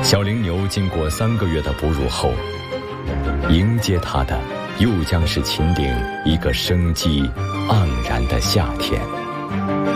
小羚牛经过3个月的哺乳后，迎接它的又将是秦岭一个生机盎然的夏天。